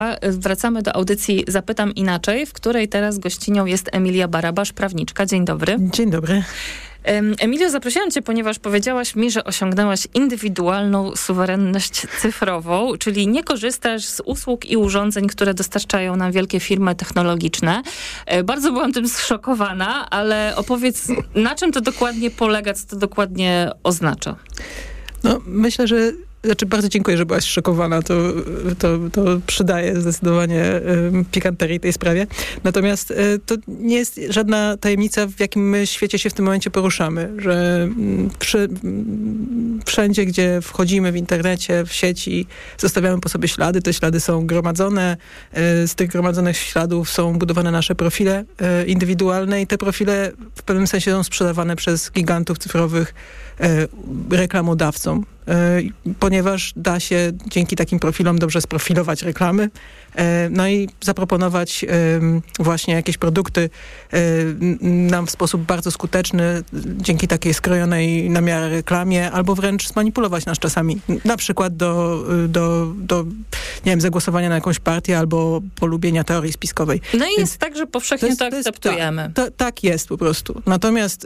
Wracamy do audycji Zapytam Inaczej, w której teraz gościnią jest Emilia Barabasz, prawniczka. Dzień dobry. Dzień dobry. Emilio, zaprosiłam cię, ponieważ powiedziałaś mi, że osiągnęłaś indywidualną suwerenność cyfrową, czyli nie korzystasz z usług i urządzeń, które dostarczają nam wielkie firmy technologiczne. Bardzo byłam tym zszokowana, ale opowiedz, na czym to dokładnie polega, co to dokładnie oznacza? No, myślę, że bardzo dziękuję, że byłaś szokowana. To przydaje zdecydowanie pikanterii tej sprawie. Natomiast to nie jest żadna tajemnica, w jakim my świecie się w tym momencie poruszamy. Że wszędzie, gdzie wchodzimy w internecie, w sieci, zostawiamy po sobie ślady. Te ślady są gromadzone. Z tych gromadzonych śladów są budowane nasze profile indywidualne i te profile w pewnym sensie są sprzedawane przez gigantów cyfrowych reklamodawcom. Ponieważ da się dzięki takim profilom dobrze sprofilować reklamy, no i zaproponować właśnie jakieś produkty nam w sposób bardzo skuteczny dzięki takiej skrojonej na miarę reklamie, albo wręcz zmanipulować nas czasami. Na przykład do nie wiem, zagłosowania na jakąś partię albo polubienia teorii spiskowej. No i jest tak, że powszechnie to akceptujemy. Tak jest po prostu. Natomiast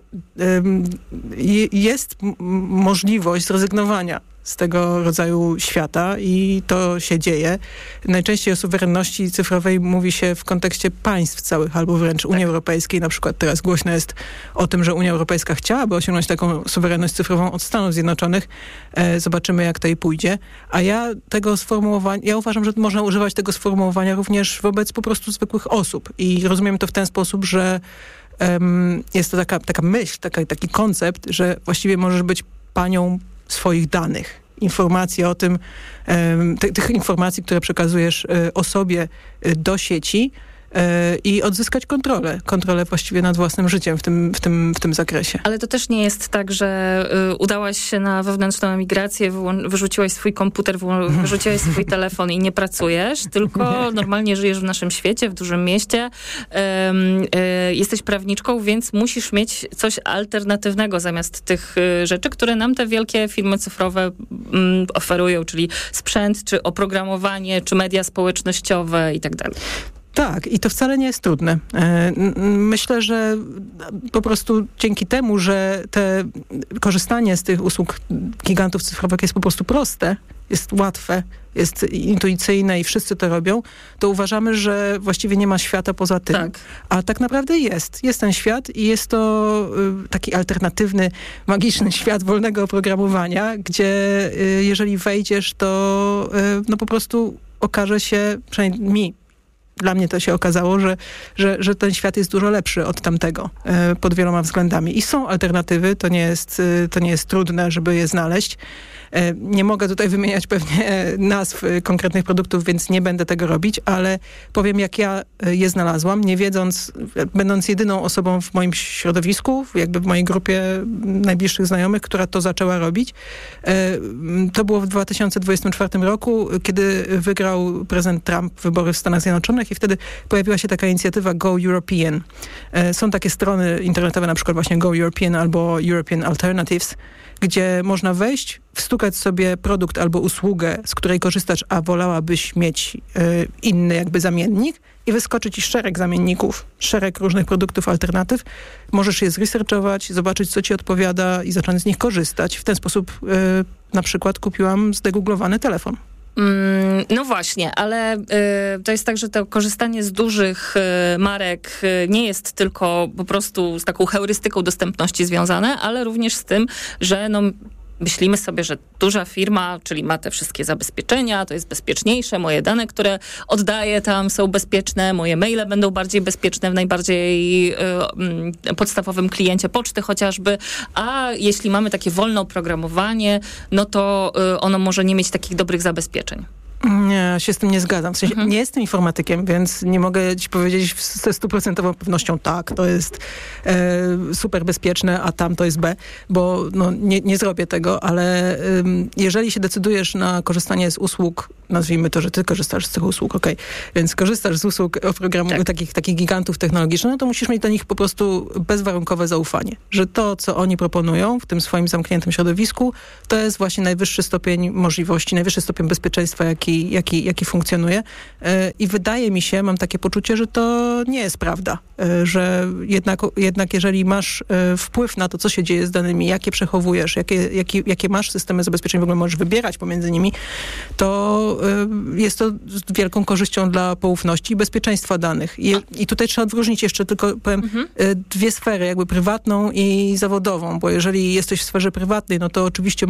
jest możliwość zrezygnowania z tego rodzaju świata i to się dzieje. Najczęściej o suwerenności cyfrowej mówi się w kontekście państw całych, albo wręcz Unii Europejskiej. Na przykład teraz głośno jest o tym, że Unia Europejska chciałaby osiągnąć taką suwerenność cyfrową od Stanów Zjednoczonych. Zobaczymy, jak to jej pójdzie. A ja uważam, że można używać tego sformułowania również wobec po prostu zwykłych osób. I rozumiem to w ten sposób, że jest to taka myśl, taki koncept, że właściwie możesz być panią swoich danych, informacji o tym, tych informacji, które przekazujesz osobie do sieci i odzyskać kontrolę właściwie nad własnym życiem w tym zakresie. Ale to też nie jest tak, że udałaś się na wewnętrzną emigrację, wyrzuciłaś swój komputer, wyrzuciłaś swój telefon i nie pracujesz, tylko normalnie żyjesz w naszym świecie, w dużym mieście. Jesteś prawniczką, więc musisz mieć coś alternatywnego zamiast tych rzeczy, które nam te wielkie firmy cyfrowe oferują, czyli sprzęt, czy oprogramowanie, czy media społecznościowe i tak dalej. Tak, i to wcale nie jest trudne. Myślę, że po prostu dzięki temu, że korzystanie z tych usług gigantów cyfrowych jest po prostu proste, jest łatwe, jest intuicyjne i wszyscy to robią, to uważamy, że właściwie nie ma świata poza tym. Tak. A tak naprawdę jest. Jest ten świat i jest to taki alternatywny, magiczny świat wolnego oprogramowania, gdzie jeżeli wejdziesz, to no po prostu okaże się, przynajmniej dla mnie to się okazało, że ten świat jest dużo lepszy od tamtego pod wieloma względami. I są alternatywy, to nie jest trudne, żeby je znaleźć. Nie mogę tutaj wymieniać pewnie nazw konkretnych produktów, więc nie będę tego robić, ale powiem, jak ja je znalazłam, nie wiedząc, będąc jedyną osobą w moim środowisku, jakby w mojej grupie najbliższych znajomych, która to zaczęła robić. To było w 2024 roku, kiedy wygrał prezydent Trump wybory w Stanach Zjednoczonych i wtedy pojawiła się taka inicjatywa Go European. Są takie strony internetowe, na przykład właśnie Go European albo European Alternatives, gdzie można wejść, wstukać sobie produkt albo usługę, z której korzystasz, a wolałabyś mieć inny jakby zamiennik i wyskoczy ci szereg zamienników, szereg różnych produktów, alternatyw. Możesz je zresearchować, zobaczyć, co ci odpowiada i zacząć z nich korzystać. W ten sposób na przykład kupiłam zdegooglowany telefon. No właśnie, ale to jest tak, że to korzystanie z dużych marek nie jest tylko po prostu z taką heurystyką dostępności związane, ale również z tym, że myślimy sobie, że duża firma, czyli ma te wszystkie zabezpieczenia, to jest bezpieczniejsze, moje dane, które oddaję tam są bezpieczne, moje maile będą bardziej bezpieczne w najbardziej podstawowym kliencie poczty chociażby, a jeśli mamy takie wolne oprogramowanie, no to ono może nie mieć takich dobrych zabezpieczeń. Nie, ja się z tym nie zgadzam. W sensie nie jestem informatykiem, więc nie mogę ci powiedzieć ze 100% pewnością tak, to jest super bezpieczne, a tam to jest B, bo nie zrobię tego, ale jeżeli się decydujesz na korzystanie z usług, nazwijmy to, że ty korzystasz z tych usług, okej, więc korzystasz z usług takich gigantów technologicznych, no to musisz mieć do nich po prostu bezwarunkowe zaufanie, że to, co oni proponują w tym swoim zamkniętym środowisku, to jest właśnie najwyższy stopień możliwości, najwyższy stopień bezpieczeństwa, jaki jaki funkcjonuje. I wydaje mi się, mam takie poczucie, że to nie jest prawda, że jednak jeżeli masz wpływ na to, co się dzieje z danymi, jakie przechowujesz, jakie masz systemy zabezpieczeń, w ogóle możesz wybierać pomiędzy nimi, to jest to z wielką korzyścią dla poufności i bezpieczeństwa danych. I tutaj trzeba odróżnić jeszcze tylko, powiem, dwie sfery, jakby prywatną i zawodową, bo jeżeli jesteś w sferze prywatnej, no to oczywiście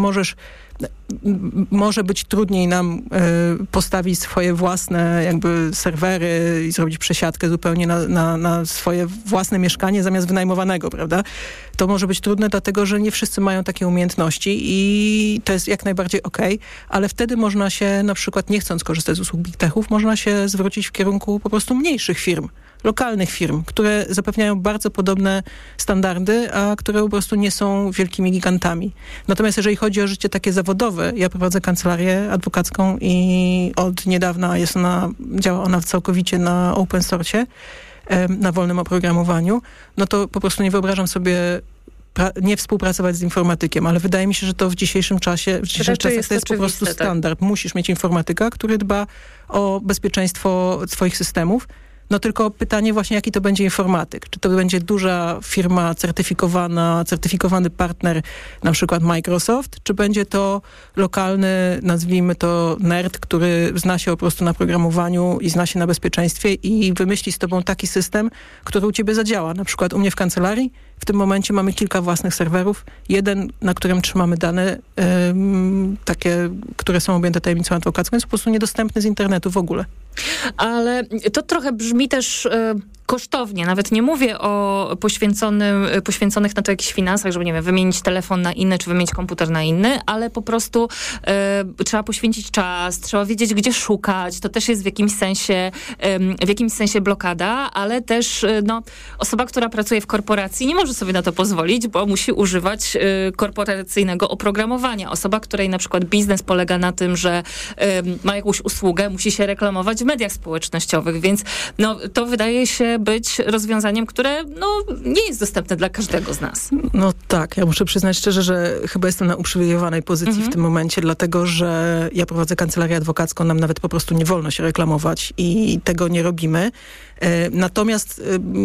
może być trudniej nam postawić swoje własne jakby serwery i zrobić przesiadkę zupełnie na swoje własne mieszkanie zamiast wynajmowanego, prawda? To może być trudne, dlatego że nie wszyscy mają takie umiejętności i to jest jak najbardziej okej, ale wtedy można się na przykład, nie chcąc korzystać z usług big techów, można się zwrócić w kierunku po prostu mniejszych firm, lokalnych firm, które zapewniają bardzo podobne standardy, a które po prostu nie są wielkimi gigantami. Natomiast jeżeli chodzi o życie takie zawodowe, ja prowadzę kancelarię adwokacką i od niedawna działa ona całkowicie na open source, na wolnym oprogramowaniu, no to po prostu nie wyobrażam sobie nie współpracować z informatykiem, ale wydaje mi się, że to w dzisiejszych czasach to jest po prostu standard. Tak. Musisz mieć informatyka, który dba o bezpieczeństwo swoich systemów. No tylko pytanie właśnie, jaki to będzie informatyk. Czy to będzie duża firma certyfikowany partner, na przykład Microsoft, czy będzie to lokalny, nazwijmy to nerd, który zna się po prostu na programowaniu i zna się na bezpieczeństwie i wymyśli z tobą taki system, który u ciebie zadziała. Na przykład u mnie w kancelarii w tym momencie mamy kilka własnych serwerów. Jeden, na którym trzymamy dane takie, które są objęte tajemnicą adwokacką, jest po prostu niedostępny z internetu w ogóle. Ale to trochę brzmi też kosztownie. Nawet nie mówię o poświęconych na to jakichś finansach, żeby, nie wiem, wymienić telefon na inny, czy wymienić komputer na inny, ale po prostu trzeba poświęcić czas, trzeba wiedzieć, gdzie szukać. To też jest w jakimś sensie blokada, ale też osoba, która pracuje w korporacji, nie może sobie na to pozwolić, bo musi używać korporacyjnego oprogramowania. Osoba, której na przykład biznes polega na tym, że ma jakąś usługę, musi się reklamować w mediach społecznościowych, więc to wydaje się być rozwiązaniem, które nie jest dostępne dla każdego z nas. No tak, ja muszę przyznać szczerze, że chyba jestem na uprzywilejowanej pozycji w tym momencie, dlatego że ja prowadzę kancelarię adwokacką, nam nawet po prostu nie wolno się reklamować i tego nie robimy. Natomiast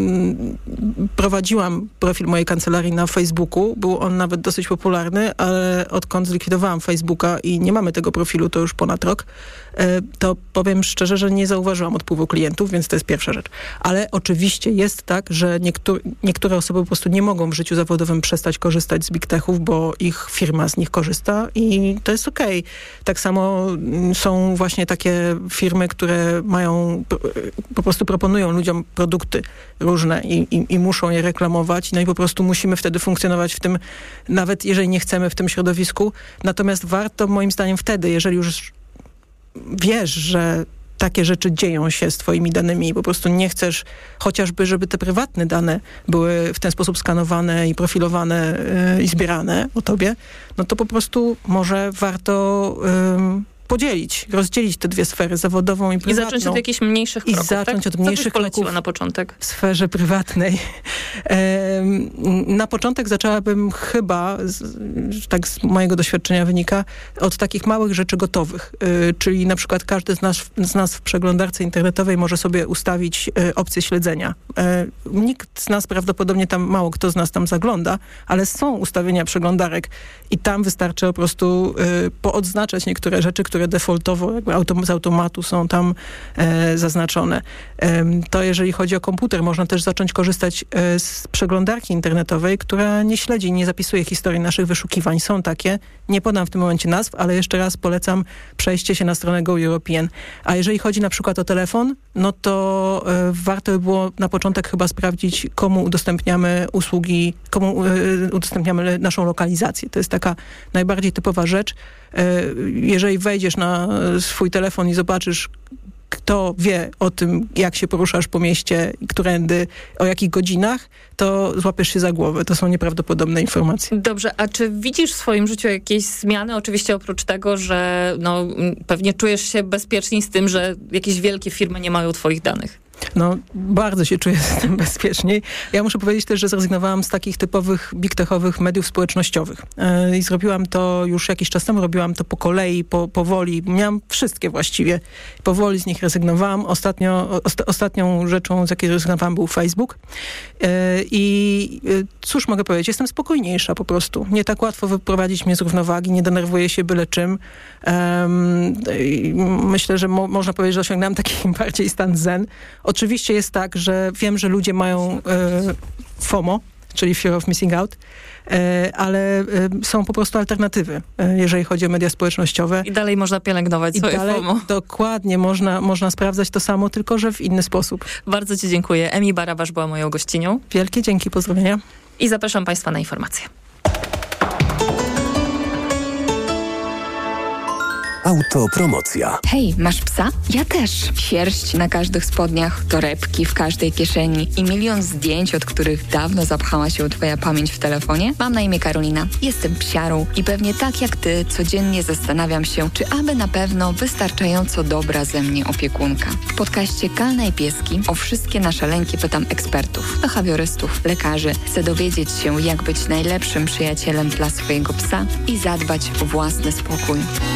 prowadziłam profil mojej kancelarii na Facebooku. Był on nawet dosyć popularny, ale odkąd zlikwidowałam Facebooka i nie mamy tego profilu, to już ponad rok, to powiem szczerze, że nie zauważyłam odpływu klientów, więc to jest pierwsza rzecz. Ale oczywiście jest tak, że niektóre osoby po prostu nie mogą w życiu zawodowym przestać korzystać z big techów, bo ich firma z nich korzysta i to jest okej. Tak samo są właśnie takie firmy, które po prostu proponują ludziom produkty różne i muszą je reklamować. No i po prostu musimy wtedy funkcjonować w tym, nawet jeżeli nie chcemy w tym środowisku. Natomiast warto moim zdaniem wtedy, jeżeli już wiesz, że takie rzeczy dzieją się z twoimi danymi i po prostu nie chcesz chociażby, żeby te prywatne dane były w ten sposób skanowane i profilowane i zbierane o tobie, no to po prostu może warto rozdzielić te dwie sfery, zawodową i prywatną. I zacząć od jakichś mniejszych kroków, zacząć od mniejszych kroków na początek? W sferze prywatnej. Na początek zaczęłabym chyba, tak z mojego doświadczenia wynika, od takich małych rzeczy gotowych. Czyli na przykład każdy z nas w przeglądarce internetowej może sobie ustawić opcję śledzenia. Nikt z nas prawdopodobnie tam, mało kto z nas tam zagląda, ale są ustawienia przeglądarek i tam wystarczy po prostu poodznaczać niektóre rzeczy, które defaultowo jakby z automatu są tam zaznaczone. To jeżeli chodzi o komputer, można też zacząć korzystać z przeglądarki internetowej, która nie śledzi, nie zapisuje historii naszych wyszukiwań. Są takie, nie podam w tym momencie nazw, ale jeszcze raz polecam przejście się na stronę Go European. A jeżeli chodzi na przykład o telefon, no to warto by było na początek chyba sprawdzić, komu udostępniamy usługi, komu udostępniamy naszą lokalizację. To jest taka najbardziej typowa rzecz. Jeżeli wejdziesz na swój telefon i zobaczysz, kto wie o tym, jak się poruszasz po mieście, którędy, o jakich godzinach, to złapiesz się za głowę. To są nieprawdopodobne informacje. Dobrze, a czy widzisz w swoim życiu jakieś zmiany? Oczywiście oprócz tego, że pewnie czujesz się bezpieczniej z tym, że jakieś wielkie firmy nie mają twoich danych. No, bardzo się czuję z tym bezpieczniej. Ja muszę powiedzieć też, że zrezygnowałam z takich typowych big techowych mediów społecznościowych. I zrobiłam to już jakiś czas temu, robiłam to po kolei, powoli. Miałam wszystkie właściwie. Powoli z nich rezygnowałam. Ostatnią rzeczą, z jakiej rezygnowałam, był Facebook. I cóż mogę powiedzieć? Jestem spokojniejsza po prostu. Nie tak łatwo wyprowadzić mnie z równowagi, nie denerwuję się byle czym. Myślę, że można powiedzieć, że osiągnęłam taki bardziej stan zen. Oczywiście jest tak, że wiem, że ludzie mają FOMO, czyli Fear of Missing Out, ale są po prostu alternatywy, jeżeli chodzi o media społecznościowe. I dalej można pielęgnować swoje FOMO. Dokładnie, można sprawdzać to samo, tylko że w inny sposób. Bardzo ci dziękuję. Emi Barabasz była moją gościnią. Wielkie dzięki, pozdrowienia. I zapraszam Państwa na informacje. Autopromocja. Hej, masz psa? Ja też. Sierść na każdych spodniach, torebki w każdej kieszeni i milion zdjęć, od których dawno zapchała się twoja pamięć w telefonie? Mam na imię Karolina. Jestem psiarą i pewnie tak jak ty codziennie zastanawiam się, czy aby na pewno wystarczająco dobra ze mnie opiekunka. W podcaście Kalna i Pieski o wszystkie nasze lęki pytam ekspertów, behawiorystów, lekarzy. Chcę dowiedzieć się, jak być najlepszym przyjacielem dla swojego psa i zadbać o własny spokój.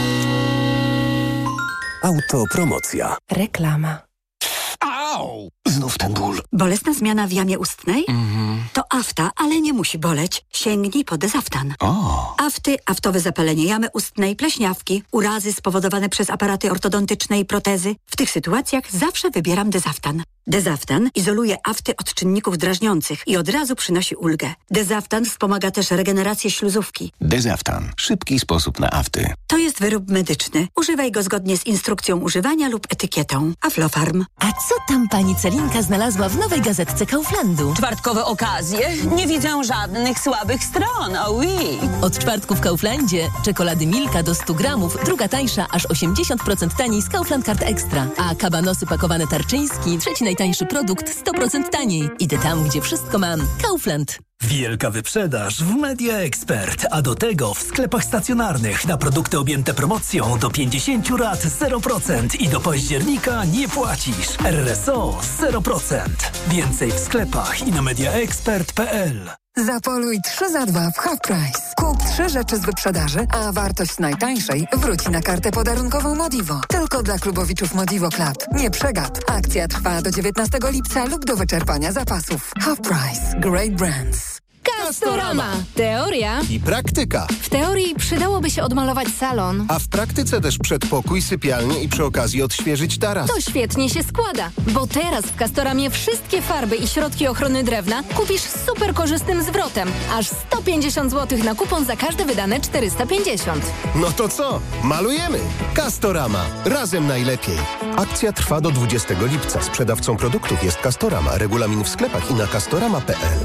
Autopromocja. Reklama. Au! Znów ten ból. Bolesna zmiana w jamie ustnej? To afta, ale nie musi boleć. Sięgnij po Dezaftan. Afty, aftowe zapalenie jamy ustnej, pleśniawki, urazy spowodowane przez aparaty ortodontyczne i protezy. W tych sytuacjach zawsze wybieram Dezaftan. Dezaftan izoluje afty od czynników drażniących i od razu przynosi ulgę. Dezaftan wspomaga też regenerację śluzówki. Dezaftan. Szybki sposób na afty. To jest wyrób medyczny. Używaj go zgodnie z instrukcją używania lub etykietą. Aflofarm. A co tam pani Celinka znalazła w nowej gazetce Kauflandu? Czwartkowe okazje? Nie widzę żadnych słabych stron, oui. Od czwartku w Kauflandzie czekolady Milka do 100 gramów, druga tańsza, aż 80% taniej z Kaufland Card Extra. A kabanosy pakowane Tarczyński, trzeci najtańszy produkt, 100% taniej. Idę tam, gdzie wszystko mam. Kaufland. Wielka wyprzedaż w Media Expert, a do tego w sklepach stacjonarnych na produkty objęte promocją do 50 lat 0% i do października nie płacisz. RSO 0%. Więcej w sklepach i na mediaexpert.pl. Zapoluj 3 za 2 w Half Price. Kup 3 rzeczy z wyprzedaży, a wartość najtańszej wróci na kartę podarunkową Modivo. Tylko dla klubowiczów Modivo Club. Nie przegap. Akcja trwa do 19 lipca lub do wyczerpania zapasów. Half Price. Great brands. Castorama. Teoria I praktyka. W teorii przydałoby się odmalować salon. A w praktyce też przedpokój, sypialnię i przy okazji odświeżyć taras. To świetnie się składa, bo teraz w Castoramie wszystkie farby i środki ochrony drewna kupisz z super korzystnym zwrotem. Aż 150 zł na kupon za każde wydane 450. No to co? Malujemy! Castorama. Razem najlepiej. Akcja trwa do 20 lipca. Sprzedawcą produktów jest Castorama. Regulamin w sklepach i na castorama.pl.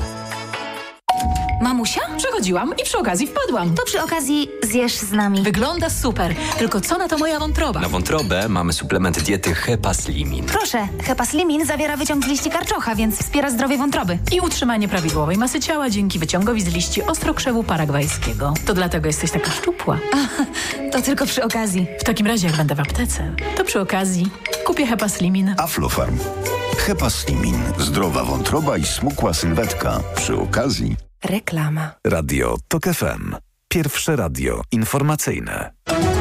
Mamusia? Przechodziłam i przy okazji wpadłam. To przy okazji zjesz z nami. Wygląda super. Tylko co na to moja wątroba? Na wątrobę mamy suplement diety Hepaslimin. Proszę, Hepaslimin zawiera wyciąg z liści karczocha, więc wspiera zdrowie wątroby. I utrzymanie prawidłowej masy ciała dzięki wyciągowi z liści ostrokrzewu paragwajskiego. To dlatego jesteś taka szczupła. To tylko przy okazji. W takim razie, jak będę w aptece, to przy okazji kupię Hepaslimin. Aflofarm. Hepaslimin. Zdrowa wątroba i smukła sylwetka. Przy okazji. Reklama. Radio TOK FM. Pierwsze radio informacyjne.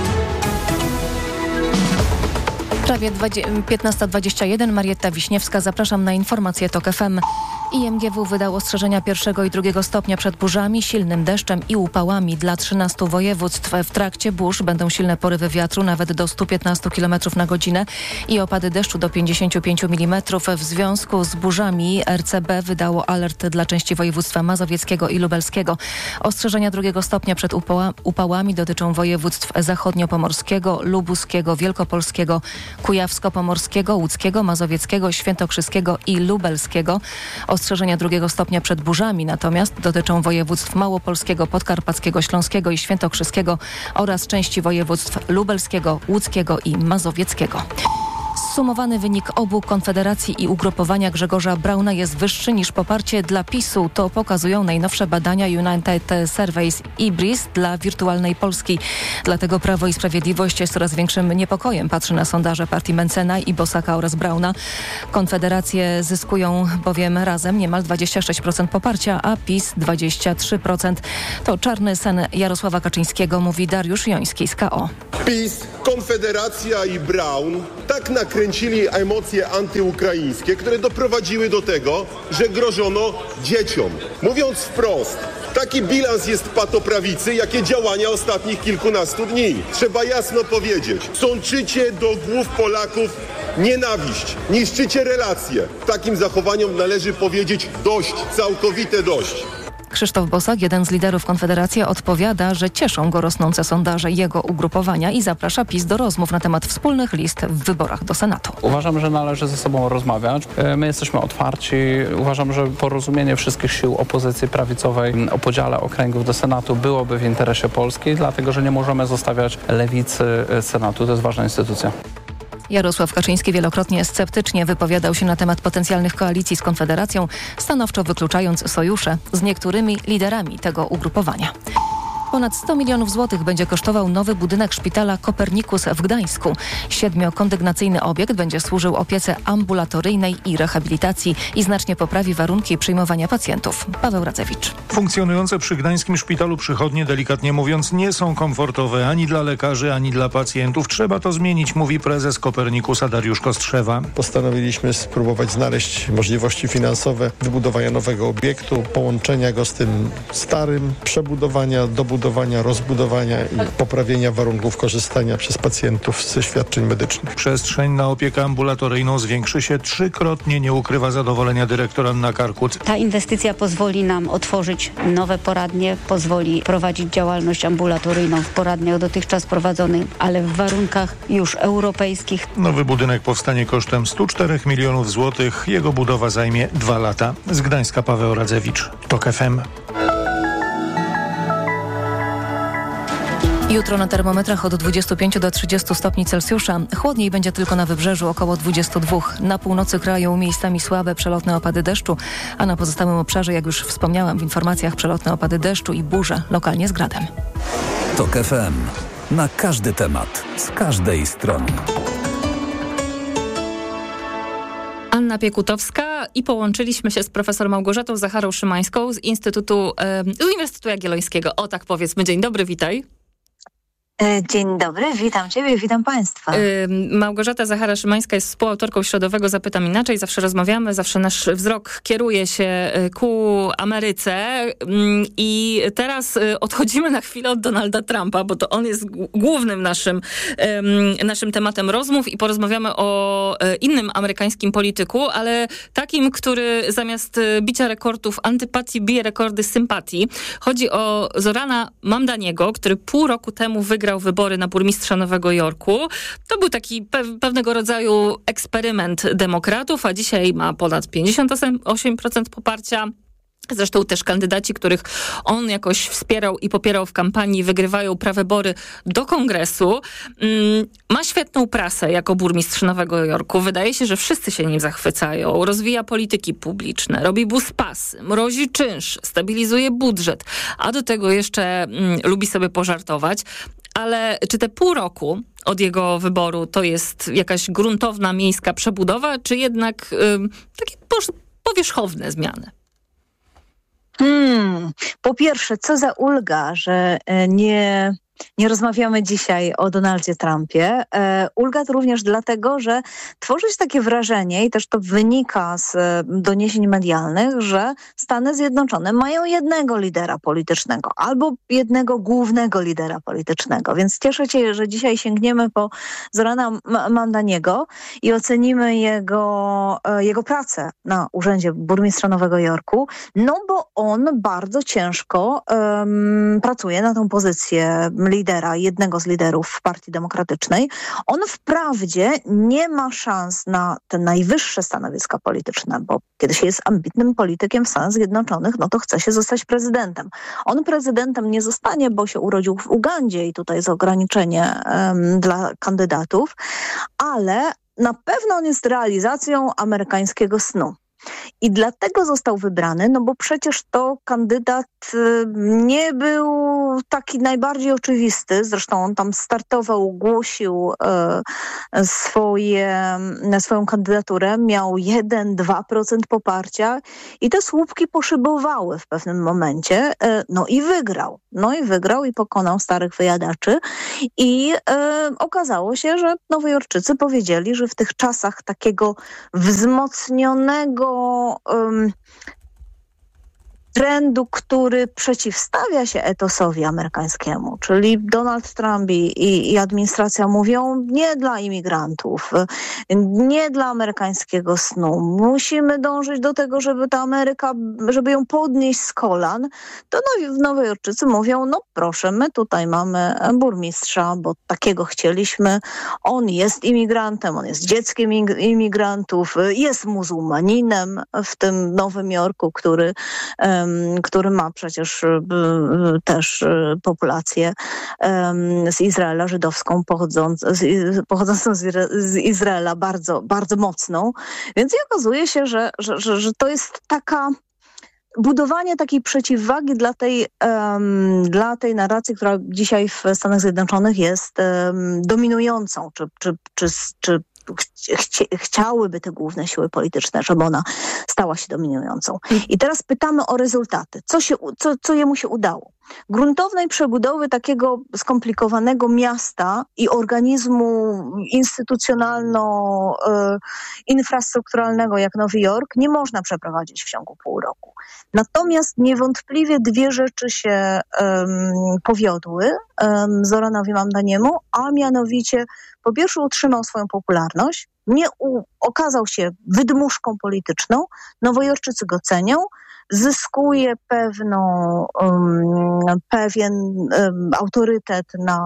Prawie 15:21. Marietta Wiśniewska. Zapraszam na informacje TOK FM. IMGW wydał ostrzeżenia 1. i 2. stopnia przed burzami, silnym deszczem i upałami dla 13 województw. W trakcie burz będą silne porywy wiatru nawet do 115 km na godzinę i opady deszczu do 55 mm. W związku z burzami RCB wydało alert dla części województwa mazowieckiego i lubelskiego. Ostrzeżenia 2. stopnia przed upałami dotyczą województw zachodniopomorskiego, lubuskiego, wielkopolskiego, kujawsko-pomorskiego, łódzkiego, mazowieckiego, świętokrzyskiego i lubelskiego. Ostrzeżenia 2. stopnia przed burzami natomiast dotyczą województw małopolskiego, podkarpackiego, śląskiego i świętokrzyskiego oraz części województw lubelskiego, łódzkiego i mazowieckiego. Sumowany wynik obu Konfederacji i ugrupowania Grzegorza Brauna jest wyższy niż poparcie dla PiS-u. To pokazują najnowsze badania United Surveys i BRIS dla wirtualnej Polski. Dlatego Prawo i Sprawiedliwość z coraz większym niepokojem patrzy na sondaże partii Mencena i Bosaka oraz Brauna. Konfederacje zyskują bowiem razem niemal 26% poparcia, a PiS 23%. To czarny sen Jarosława Kaczyńskiego, mówi Dariusz Joński z KO. PiS, Konfederacja i Braun tak nakręcili emocje antyukraińskie, które doprowadziły do tego, że grożono dzieciom. Mówiąc wprost, taki bilans jest patoprawicy, jakie działania ostatnich kilkunastu dni. Trzeba jasno powiedzieć, sączycie do głów Polaków nienawiść, niszczycie relacje. Takim zachowaniom należy powiedzieć dość, całkowite dość. Krzysztof Bosak, jeden z liderów Konfederacji, odpowiada, że cieszą go rosnące sondaże jego ugrupowania i zaprasza PiS do rozmów na temat wspólnych list w wyborach do Senatu. Uważam, że należy ze sobą rozmawiać. My jesteśmy otwarci. Uważam, że porozumienie wszystkich sił opozycji prawicowej o podziale okręgów do Senatu byłoby w interesie Polski, dlatego że nie możemy zostawiać lewicy Senatu. To jest ważna instytucja. Jarosław Kaczyński wielokrotnie sceptycznie wypowiadał się na temat potencjalnych koalicji z Konfederacją, stanowczo wykluczając sojusze z niektórymi liderami tego ugrupowania. Ponad 100 milionów złotych będzie kosztował nowy budynek szpitala Kopernikus w Gdańsku. 7-kondygnacyjny obiekt będzie służył opiece ambulatoryjnej i rehabilitacji i znacznie poprawi warunki przyjmowania pacjentów. Paweł Radzewicz. Funkcjonujące przy gdańskim szpitalu przychodnie, delikatnie mówiąc, nie są komfortowe ani dla lekarzy, ani dla pacjentów. Trzeba to zmienić, mówi prezes Kopernikusa Dariusz Kostrzewa. Postanowiliśmy spróbować znaleźć możliwości finansowe wybudowania nowego obiektu, połączenia go z tym starym, przebudowania, dobudowania, rozbudowania i poprawienia warunków korzystania przez pacjentów ze świadczeń medycznych. Przestrzeń na opiekę ambulatoryjną zwiększy się 3-krotnie, nie ukrywa zadowolenia dyrektor Anna Karkut. Ta inwestycja pozwoli nam otworzyć nowe poradnie, pozwoli prowadzić działalność ambulatoryjną w poradniach dotychczas prowadzonych, ale w warunkach już europejskich. Nowy budynek powstanie kosztem 104 milionów złotych. Jego budowa zajmie 2 lata. Z Gdańska Paweł Radzewicz, TOK FM. Jutro na termometrach od 25 do 30 stopni Celsjusza. Chłodniej będzie tylko na wybrzeżu, około 22. Na północy kraju miejscami słabe przelotne opady deszczu, a na pozostałym obszarze, jak już wspomniałam w informacjach, przelotne opady deszczu i burze, lokalnie z gradem. TOK FM. Na każdy temat, z każdej strony. Anna Piekutowska i połączyliśmy się z profesor Małgorzatą Zacharą-Szymańską z Uniwersytetu Jagiellońskiego. O tak powiedzmy. Dzień dobry, witaj. Dzień dobry, witam Ciebie, witam Państwa. Małgorzata Zachara-Szymańska jest współautorką Środowego Zapytam Inaczej. Zawsze rozmawiamy, zawsze nasz wzrok kieruje się ku Ameryce i teraz odchodzimy na chwilę od Donalda Trumpa, bo to on jest głównym naszym tematem rozmów i porozmawiamy o innym amerykańskim polityku, ale takim, który zamiast bicia rekordów antypatii bije rekordy sympatii. Chodzi o Zorana Mamdaniego, który pół roku temu wygrał wybory na burmistrza Nowego Jorku. To był taki pewnego rodzaju eksperyment demokratów, a dzisiaj ma ponad 58% poparcia. Zresztą też kandydaci, których on jakoś wspierał i popierał w kampanii, wygrywają prawybory do kongresu. Ma świetną prasę jako burmistrz Nowego Jorku. Wydaje się, że wszyscy się nim zachwycają. Rozwija polityki publiczne, robi buspasy, mrozi czynsz, stabilizuje budżet, a do tego jeszcze lubi sobie pożartować. Ale czy te pół roku od jego wyboru to jest jakaś gruntowna miejska przebudowa, czy jednak takie powierzchowne zmiany? Po pierwsze, co za ulga, że nie rozmawiamy dzisiaj o Donaldzie Trumpie. Ulga to również dlatego, że tworzy się takie wrażenie i też to wynika z doniesień medialnych, że Stany Zjednoczone mają jednego lidera politycznego albo jednego głównego lidera politycznego. Więc cieszę się, że dzisiaj sięgniemy po Zorana Mamdaniego i ocenimy jego pracę na urzędzie burmistrza Nowego Jorku, no bo on bardzo ciężko pracuje na tą pozycję lidera, jednego z liderów Partii Demokratycznej. On wprawdzie nie ma szans na te najwyższe stanowiska polityczne, bo kiedy się jest ambitnym politykiem w Stanach Zjednoczonych, no to chce się zostać prezydentem. On prezydentem nie zostanie, bo się urodził w Ugandzie i tutaj jest ograniczenie dla kandydatów, ale na pewno on jest realizacją amerykańskiego snu. I dlatego został wybrany, no bo przecież to kandydat nie był taki najbardziej oczywisty. Zresztą on tam startował, głosił swoją kandydaturę, miał 1-2% poparcia i te słupki poszybowały w pewnym momencie. No i wygrał i pokonał starych wyjadaczy. I okazało się, że Nowojorczycy powiedzieli, że w tych czasach takiego wzmocnionego trendu, który przeciwstawia się etosowi amerykańskiemu, czyli Donald Trump i administracja mówią nie dla imigrantów, nie dla amerykańskiego snu. Musimy dążyć do tego, żeby ta Ameryka, żeby ją podnieść z kolan. To Nowojorczycy mówią, no proszę, my tutaj mamy burmistrza, bo takiego chcieliśmy. On jest imigrantem, on jest dzieckiem imigrantów, jest muzułmaninem w tym Nowym Jorku, który ma przecież też populację z Izraela żydowską, pochodzącą z Izraela bardzo, bardzo mocną. Więc i okazuje się, że to jest budowanie takiej przeciwwagi dla tej narracji, która dzisiaj w Stanach Zjednoczonych jest dominującą, czy chciałyby te główne siły polityczne, żeby ona stała się dominującą. I teraz pytamy o rezultaty. Co jemu się udało? Gruntownej przebudowy takiego skomplikowanego miasta i organizmu instytucjonalno-infrastrukturalnego jak Nowy Jork nie można przeprowadzić w ciągu pół roku. Natomiast niewątpliwie dwie rzeczy się powiodły Zoranowi Mamdaniemu, a mianowicie po pierwsze utrzymał swoją popularność, nie okazał się wydmuszką polityczną, Nowojorczycy go cenią, zyskuje pewien autorytet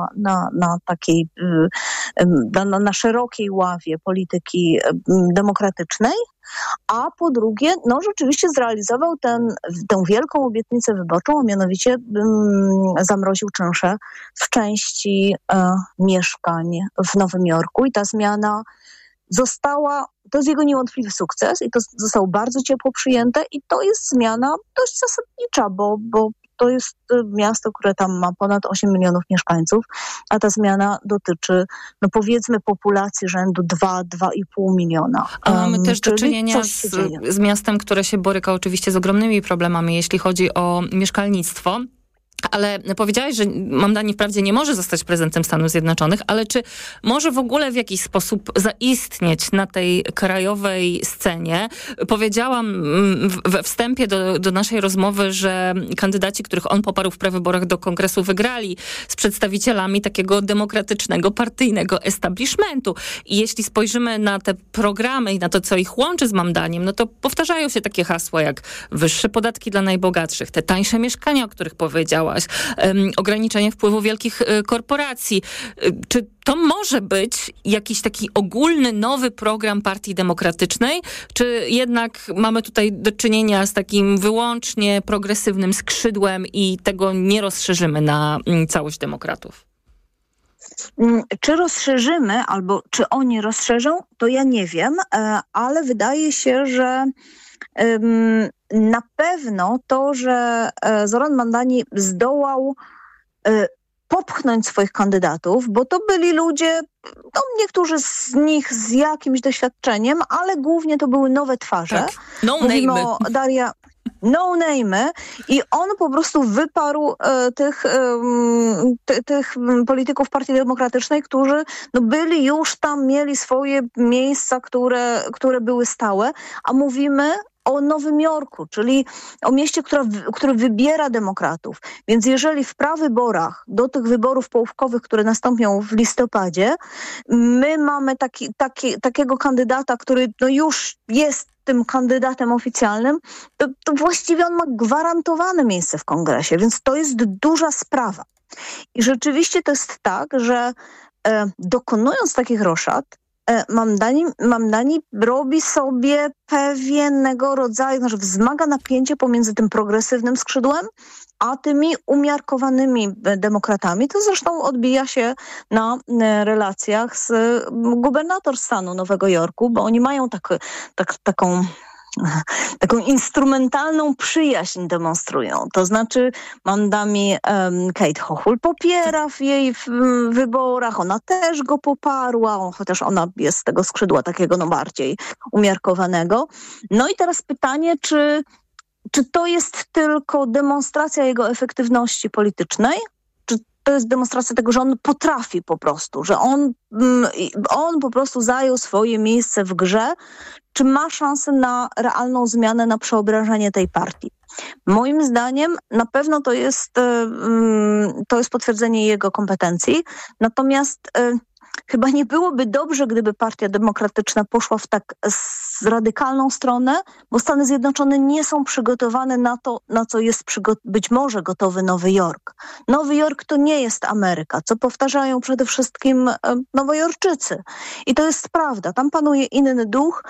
na szerokiej ławie polityki demokratycznej, a po drugie, rzeczywiście zrealizował tę wielką obietnicę wyborczą, a mianowicie zamroził czynsze w części mieszkań w Nowym Jorku i ta zmiana to jest jego niewątpliwy sukces i to zostało bardzo ciepło przyjęte i to jest zmiana dość zasadnicza, bo to jest miasto, które tam ma ponad 8 milionów mieszkańców, a ta zmiana dotyczy, powiedzmy, populacji rzędu 2-2,5 miliona. A mamy też do czynienia z miastem, które się boryka oczywiście z ogromnymi problemami, jeśli chodzi o mieszkalnictwo. Ale powiedziałaś, że Mamdani wprawdzie nie może zostać prezydentem Stanów Zjednoczonych, ale czy może w ogóle w jakiś sposób zaistnieć na tej krajowej scenie? Powiedziałam we wstępie do naszej rozmowy, że kandydaci, których on poparł w prewyborach do kongresu, wygrali z przedstawicielami takiego demokratycznego, partyjnego establishmentu. I jeśli spojrzymy na te programy i na to, co ich łączy z Mamdaniem, no to powtarzają się takie hasła jak wyższe podatki dla najbogatszych, te tańsze mieszkania, o których powiedziałaś, ograniczenie wpływu wielkich korporacji. Czy to może być jakiś taki ogólny, nowy program Partii Demokratycznej, czy jednak mamy tutaj do czynienia z takim wyłącznie progresywnym skrzydłem i tego nie rozszerzymy na całość demokratów? Czy rozszerzymy, albo czy oni rozszerzą, to ja nie wiem, ale wydaje się, że na pewno to, że Zoran Mamdani zdołał popchnąć swoich kandydatów, bo to byli ludzie, niektórzy z nich z jakimś doświadczeniem, ale głównie to były nowe twarze. Tak. Mówimy o Daria... No-name'y i on po prostu wyparł tych polityków Partii Demokratycznej, którzy byli już tam, mieli swoje miejsca, które były stałe, a mówimy o Nowym Jorku, czyli o mieście, które wybiera demokratów. Więc jeżeli w prawyborach, do tych wyborów połówkowych, które nastąpią w listopadzie, my mamy takiego kandydata, który już jest tym kandydatem oficjalnym, to właściwie on ma gwarantowane miejsce w kongresie, więc to jest duża sprawa. I rzeczywiście to jest tak, że dokonując takich roszad, Mamdani robi sobie pewnego rodzaju, wzmaga napięcie pomiędzy tym progresywnym skrzydłem, a tymi umiarkowanymi demokratami. To zresztą odbija się na relacjach z gubernator stanu Nowego Jorku, bo oni mają taką instrumentalną przyjaźń demonstrują. To znaczy Mandami Kate Hochul popiera w jej wyborach, ona też go poparła, chociaż ona jest z tego skrzydła takiego bardziej umiarkowanego. No i teraz pytanie, czy to jest tylko demonstracja jego efektywności politycznej? Czy to jest demonstracja tego, że on potrafi po prostu, że on po prostu zajął swoje miejsce w grze? Czy ma szansę na realną zmianę, na przeobrażenie tej partii? Moim zdaniem na pewno to jest potwierdzenie jego kompetencji, natomiast chyba nie byłoby dobrze, gdyby Partia Demokratyczna poszła w tak radykalną stronę, bo Stany Zjednoczone nie są przygotowane na to, na co jest być może gotowy Nowy Jork. Nowy Jork to nie jest Ameryka, co powtarzają przede wszystkim Nowojorczycy. I to jest prawda. Tam panuje inny duch,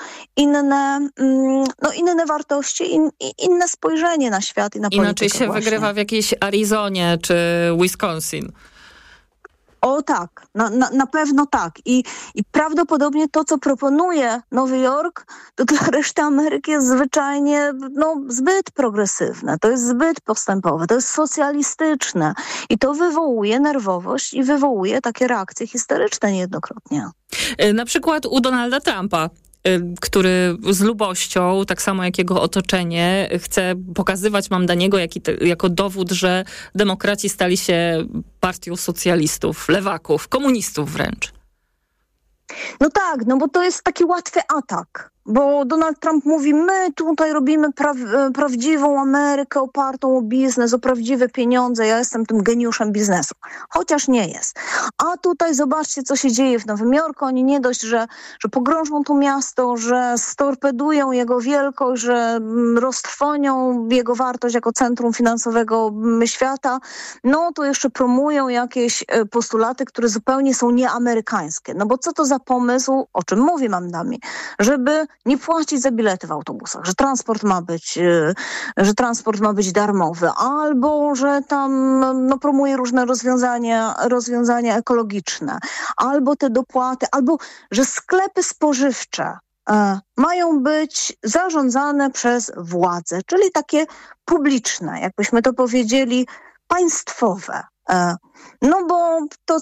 inne wartości, inne spojrzenie na świat i na politykę. Inaczej się wygrywa w jakiejś Arizonie czy Wisconsin. O tak, na pewno tak. I prawdopodobnie to, co proponuje Nowy Jork, to dla reszty Ameryki jest zwyczajnie zbyt progresywne, to jest zbyt postępowe, to jest socjalistyczne. I to wywołuje nerwowość i wywołuje takie reakcje historyczne niejednokrotnie. Na przykład u Donalda Trumpa, który z lubością, tak samo jak jego otoczenie, chce pokazywać Mamdaniego jako dowód, że demokraci stali się partią socjalistów, lewaków, komunistów wręcz. No tak, bo to jest taki łatwy atak. Bo Donald Trump mówi, my tutaj robimy prawdziwą Amerykę opartą o biznes, o prawdziwe pieniądze, ja jestem tym geniuszem biznesu. Chociaż nie jest. A tutaj zobaczcie, co się dzieje w Nowym Jorku. Oni nie dość, że pogrążą to miasto, że storpedują jego wielkość, że roztrwonią jego wartość jako centrum finansowego świata, to jeszcze promują jakieś postulaty, które zupełnie są nieamerykańskie. Bo co to za pomysł, o czym mówi Mamdami, żeby nie płacić za bilety w autobusach, że transport ma być darmowy, albo że tam promuje różne rozwiązania ekologiczne, albo te dopłaty, albo że sklepy spożywcze mają być zarządzane przez władze, czyli takie publiczne, jakbyśmy to powiedzieli, państwowe. Bo to,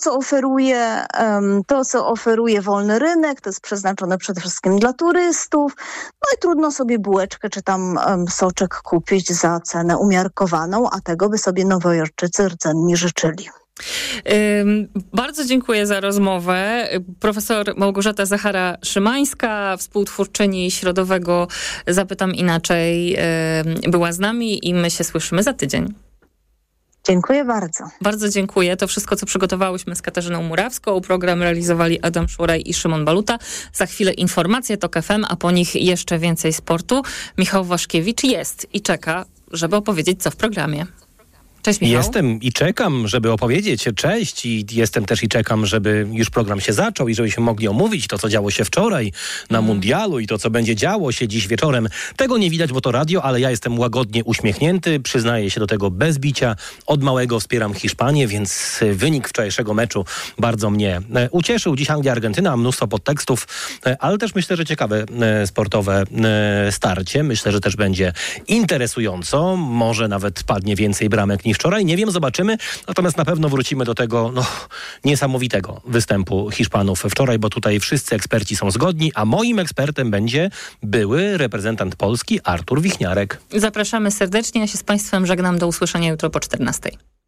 co oferuje wolny rynek, to jest przeznaczone przede wszystkim dla turystów. I trudno sobie bułeczkę czy tam soczek kupić za cenę umiarkowaną, a tego by sobie Nowojorczycy rdzenni życzyli. Bardzo dziękuję za rozmowę. Profesor Małgorzata Zachara-Szymańska, współtwórczyni Środowego Zapytam Inaczej, była z nami i my się słyszymy za tydzień. Dziękuję bardzo. Bardzo dziękuję. To wszystko, co przygotowałyśmy z Katarzyną Murawską. Program realizowali Adam Szuraj i Szymon Baluta. Za chwilę informacje TOK FM, a po nich jeszcze więcej sportu. Michał Waszkiewicz jest i czeka, żeby opowiedzieć, co w programie. Cześć, Michał. Jestem i czekam, żeby opowiedzieć. Cześć. I jestem też i czekam, żeby już program się zaczął i żebyśmy mogli omówić to, co działo się wczoraj na mundialu i to, co będzie działo się dziś wieczorem. Tego nie widać, bo to radio, ale ja jestem łagodnie uśmiechnięty. Przyznaję się do tego bez bicia. Od małego wspieram Hiszpanię, więc wynik wczorajszego meczu bardzo mnie ucieszył. Dziś Anglia-Argentyna, mnóstwo podtekstów, ale też myślę, że ciekawe sportowe starcie. Myślę, że też będzie interesująco. Może nawet padnie więcej bramek niż wczoraj. Nie wiem, zobaczymy. Natomiast na pewno wrócimy do tego niesamowitego występu Hiszpanów wczoraj, bo tutaj wszyscy eksperci są zgodni, a moim ekspertem będzie były reprezentant Polski Artur Wichniarek. Zapraszamy serdecznie. Ja się z Państwem żegnam. Do usłyszenia jutro po 14:00.